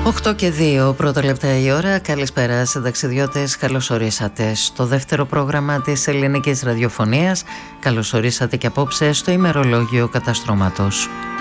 8 και 2 πρώτα λεπτά η ώρα. Καλησπέρα συνταξιδιώτες, καλώς ορίσατε στο δεύτερο πρόγραμμα της ελληνικής ραδιοφωνίας. Καλώς ορίσατε και απόψε στο ημερολόγιο καταστρώματος.